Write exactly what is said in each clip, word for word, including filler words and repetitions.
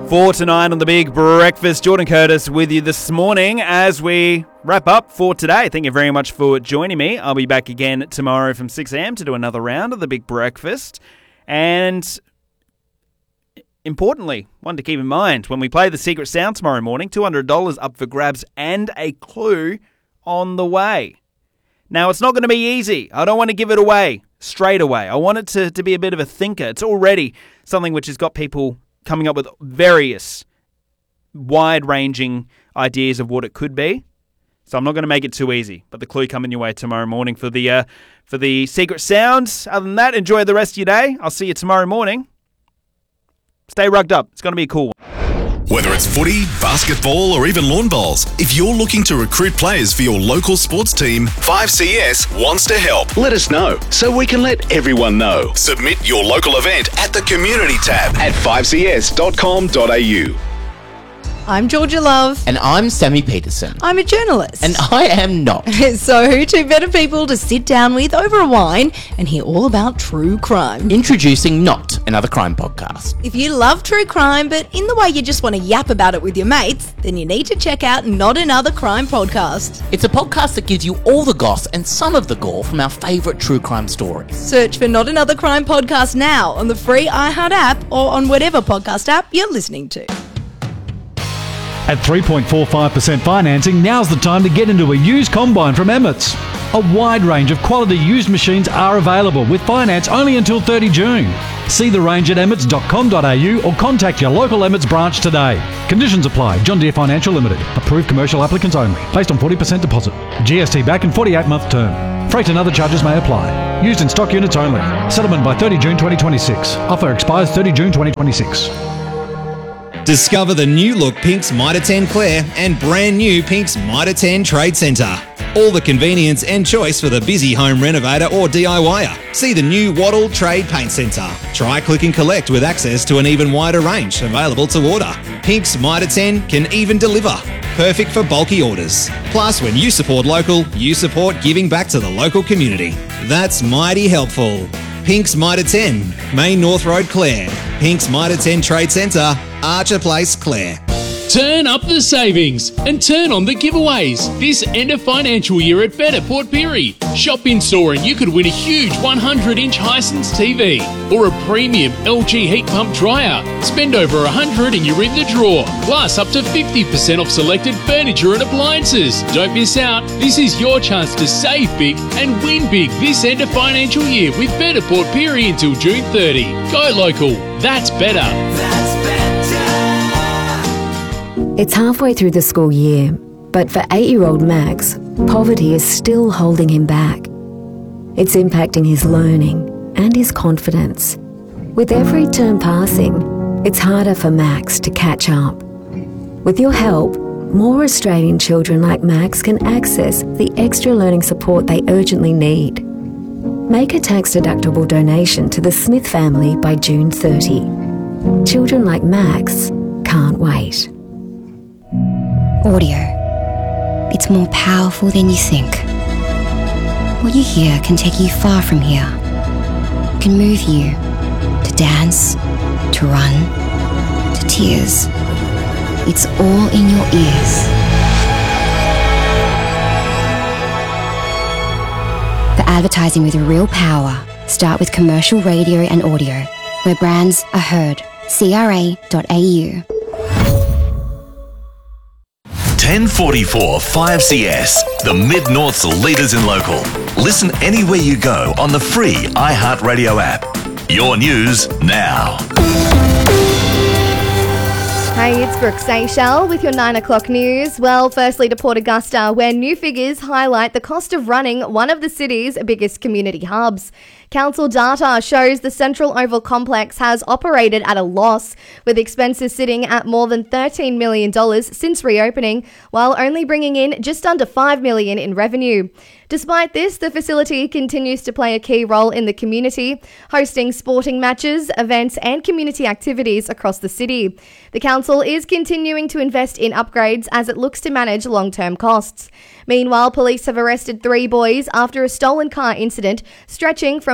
Four to nine on the Big Breakfast. Jordan Curtis with you this morning as we wrap up for today. Thank you very much for joining me. I'll be back again tomorrow from six a.m. to do another round of the Big Breakfast. And importantly, one to keep in mind, when we play the Secret Sound tomorrow morning, two hundred dollars up for grabs and a clue on the way. Now, it's not going to be easy. I don't want to give it away straight away. I want it to, to be a bit of a thinker. It's already something which has got people coming up with various wide-ranging ideas of what it could be. So I'm not going to make it too easy. But the clue coming your way tomorrow morning for the uh, for the Secret Sounds. Other than that, enjoy the rest of your day. I'll see you tomorrow morning. Stay rugged up. It's going to be a cool one. Whether it's footy, basketball or even lawn bowls, if you're looking to recruit players for your local sports team, five C S wants to help. Let us know so we can let everyone know. Submit your local event at the Community tab at five c s dot com dot a u. I'm Georgia Love. And I'm Sammy Peterson. I'm a journalist. And I am not. So who two better people to sit down with over a wine and hear all about true crime? Introducing Not, another crime podcast. If you love true crime, but in the way you just want to yap about it with your mates, then you need to check out Not Another Crime Podcast. It's a podcast that gives you all the goss and some of the gore from our favourite true crime stories. Search for Not Another Crime Podcast now on the free iHeart app or on whatever podcast app you're listening to. At three point four five percent financing, now's the time to get into a used combine from Emmett's. A wide range of quality used machines are available with finance only until thirty June. See the range at emmets dot com dot a u or contact your local Emmett's branch today. Conditions apply. John Deere Financial Limited. Approved commercial applicants only. Based on forty percent deposit. G S T back and forty-eight month term. Freight and other charges may apply. Used in stock units only. Settlement by thirty June twenty twenty-six. Offer expires thirty June twenty twenty-six. Discover the new look Pink's Mitre ten Clare and brand new Pink's Mitre ten Trade Centre. All the convenience and choice for the busy home renovator or DIYer. See the new Wattle Trade Paint Centre. Try click and collect with access to an even wider range available to order. Pink's Mitre ten can even deliver. Perfect for bulky orders. Plus, when you support local, you support giving back to the local community. That's mighty helpful. Pink's Mitre ten, Main North Road, Clare. Pink's Mitre ten Trade Centre, Archer Place, Clare. Turn up the savings and turn on the giveaways this end of financial year at Better Port Pirie. Shop in store and you could win a huge one hundred inch Hisense T V or a premium L G heat pump dryer. Spend over one hundred and you're in the draw. Plus up to fifty percent off selected furniture and appliances. Don't miss out. This is your chance to save big and win big this end of financial year with Better Port Pirie until June thirtieth. Go local. That's better. That's better. It's halfway through the school year, but for eight-year-old Max, poverty is still holding him back. It's impacting his learning and his confidence. With every term passing, it's harder for Max to catch up. With your help, more Australian children like Max can access the extra learning support they urgently need. Make a tax-deductible donation to the Smith family by June thirtieth. Children like Max can't wait. Audio. It's more powerful than you think. What you hear can take you far from here. It can move you to dance, to run, to tears. It's all in your ears. For advertising with real power, start with commercial radio and audio, where brands are heard. c r a dot a u. ten forty-four five C S, the Mid-North's leaders in local. Listen anywhere you go on the free iHeartRadio app. Your news now. Hey, it's Brooke Seychelles with your nine o'clock news. Well, firstly to Port Augusta, where new figures highlight the cost of running one of the city's biggest community hubs. Council data shows the Central Oval Complex has operated at a loss, with expenses sitting at more than thirteen million dollars since reopening, while only bringing in just under five million dollars in revenue. Despite this, the facility continues to play a key role in the community, hosting sporting matches, events and community activities across the city. The council is continuing to invest in upgrades as it looks to manage long-term costs. Meanwhile, police have arrested three boys after a stolen car incident stretching from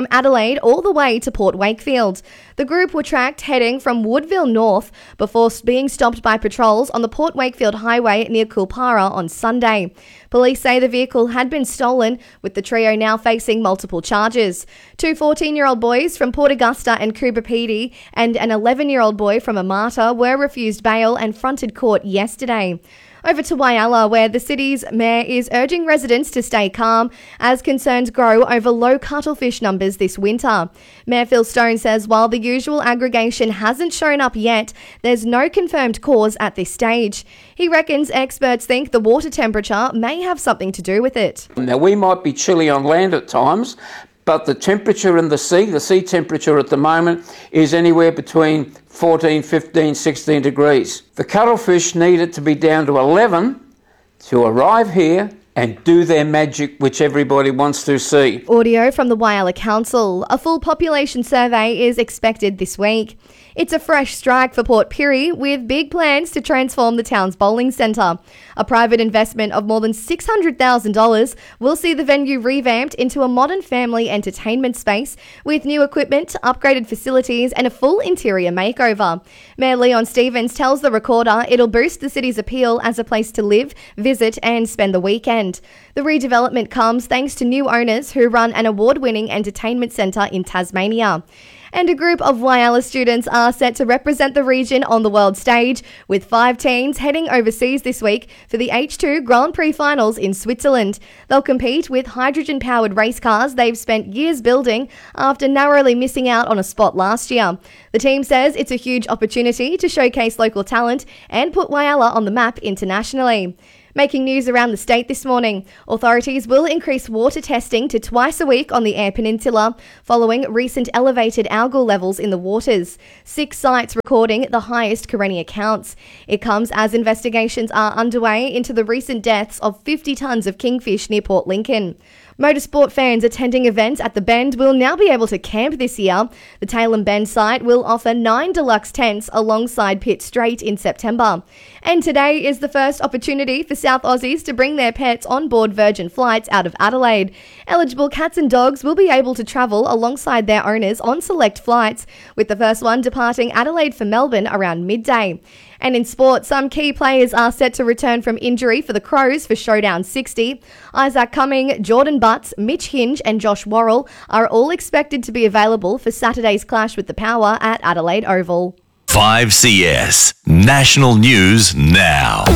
from Adelaide all the way to Port Wakefield. The group were tracked heading from Woodville North before being stopped by patrols on the Port Wakefield Highway near Kulpara on Sunday. Police say the vehicle had been stolen, with the trio now facing multiple charges. Two fourteen-year-old boys from Port Augusta and Coober Pedy and an eleven-year-old boy from Amata were refused bail and fronted court yesterday. Over to Whyalla, where the city's mayor is urging residents to stay calm as concerns grow over low cuttlefish numbers this winter. Mayor Phil Stone says while the usual aggregation hasn't shown up yet, there's no confirmed cause at this stage. He reckons experts think the water temperature may have something to do with it. Now, we might be chilly on land at times, but the temperature in the sea, the sea temperature at the moment, is anywhere between fourteen, fifteen, sixteen degrees. The cuttlefish need it to be down to eleven to arrive here and do their magic, which everybody wants to see. Audio from the Whyalla Council. A full population survey is expected this week. It's a fresh strike for Port Pirie, with big plans to transform the town's bowling centre. A private investment of more than six hundred thousand dollars will see the venue revamped into a modern family entertainment space with new equipment, upgraded facilities and a full interior makeover. Mayor Leon Stevens tells the Recorder it'll boost the city's appeal as a place to live, visit and spend the weekend. The redevelopment comes thanks to new owners who run an award-winning entertainment centre in Tasmania. And a group of Whyalla students are set to represent the region on the world stage, with five teams heading overseas this week for the H two Grand Prix finals in Switzerland. They'll compete with hydrogen-powered race cars they've spent years building after narrowly missing out on a spot last year. The team says it's a huge opportunity to showcase local talent and put Whyalla on the map internationally. Making news around the state this morning, authorities will increase water testing to twice a week on the Eyre Peninsula following recent elevated algal levels in the waters. Six sites recording the highest Karenia counts. It comes as investigations are underway into the recent deaths of fifty tonnes of kingfish near Port Lincoln. Motorsport fans attending events at the Bend will now be able to camp this year. The Tailem Bend site will offer nine deluxe tents alongside Pitt Straight in September. And today is the first opportunity for South Aussies to bring their pets on board Virgin flights out of Adelaide. Eligible cats and dogs will be able to travel alongside their owners on select flights, with the first one departing Adelaide for Melbourne around midday. And in sport, some key players are set to return from injury for the Crows for Showdown sixty. Isaac Cumming, Jordan Butts, Mitch Hinge and Josh Worrell are all expected to be available for Saturday's clash with the Power at Adelaide Oval. five C S National News Now.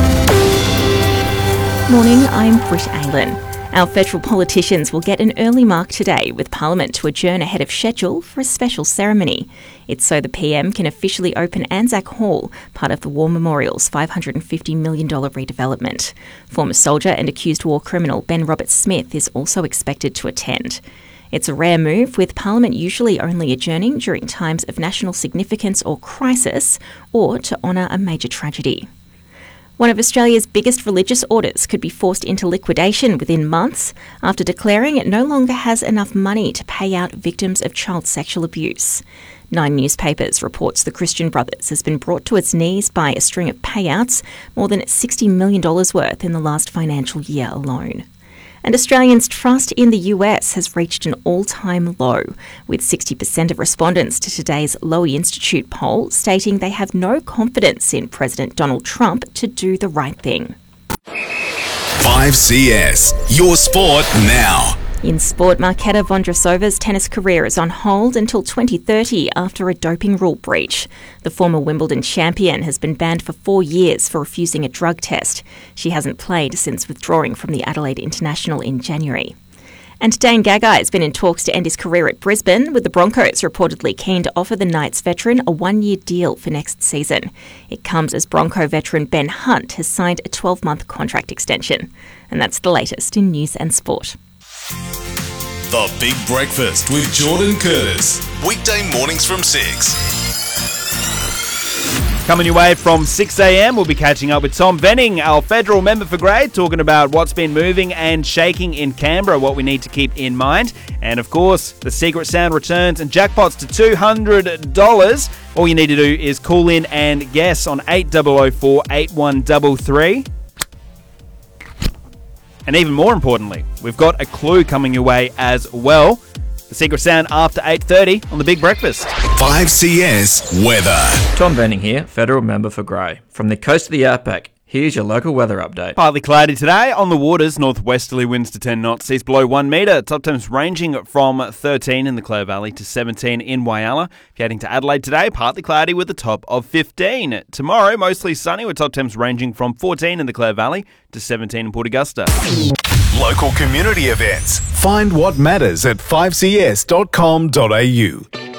Morning, I'm Britt Aylan. Our federal politicians will get an early mark today, with Parliament to adjourn ahead of schedule for a special ceremony. It's so the P M can officially open Anzac Hall, part of the War Memorial's five hundred fifty million dollars redevelopment. Former soldier and accused war criminal Ben Roberts-Smith is also expected to attend. It's a rare move, with Parliament usually only adjourning during times of national significance or crisis, or to honour a major tragedy. One of Australia's biggest religious orders could be forced into liquidation within months after declaring it no longer has enough money to pay out victims of child sexual abuse. Nine Newspapers reports the Christian Brothers has been brought to its knees by a string of payouts, more than sixty million dollars worth in the last financial year alone. And Australians' trust in the U S has reached an all-time low, with sixty percent of respondents to today's Lowy Institute poll stating they have no confidence in President Donald Trump to do the right thing. five C S, your sport now. In sport, Marketa Vondrousova's tennis career is on hold until twenty thirty after a doping rule breach. The former Wimbledon champion has been banned for four years for refusing a drug test. She hasn't played since withdrawing from the Adelaide International in January. And Dane Gagai has been in talks to end his career at Brisbane, with the Broncos reportedly keen to offer the Knights veteran a one-year deal for next season. It comes as Bronco veteran Ben Hunt has signed a twelve-month contract extension. And that's the latest in news and sport. The Big Breakfast with Jordan Curtis. Weekday mornings from six. Coming your way from six a.m, we'll be catching up with Tom Venning, our federal member for Grade, talking about what's been moving and shaking in Canberra, what we need to keep in mind. And of course, the Secret Sound returns and jackpots to two hundred dollars. All you need to do is call in and guess on eight oh oh four, eight one three three. And even more importantly, we've got a clue coming your way as well. The Secret Sound after eight thirty on The Big Breakfast. five C S weather. Tom Benning here, Federal Member for Grey. From the coast of the outback, here's your local weather update. Partly cloudy today on the waters. Northwesterly winds to ten knots. Seas below one metre. Top temps ranging from thirteen in the Clare Valley to seventeen in Whyalla. If you're heading to Adelaide today, partly cloudy with a top of fifteen. Tomorrow, mostly sunny with top temps ranging from fourteen in the Clare Valley to seventeen in Port Augusta. Local community events. Find what matters at five c s dot com dot a u.